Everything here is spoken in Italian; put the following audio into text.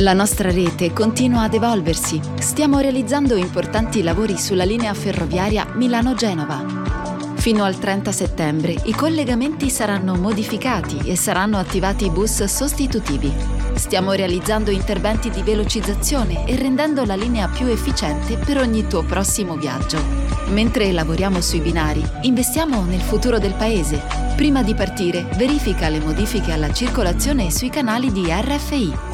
La nostra rete continua ad evolversi. Stiamo realizzando importanti lavori sulla linea ferroviaria Milano-Genova. Fino al 30 settembre i collegamenti saranno modificati e saranno attivati bus sostitutivi. Stiamo realizzando interventi di velocizzazione e rendendo la linea più efficiente per ogni tuo prossimo viaggio. Mentre lavoriamo sui binari, investiamo nel futuro del paese. Prima di partire, verifica le modifiche alla circolazione sui canali di RFI.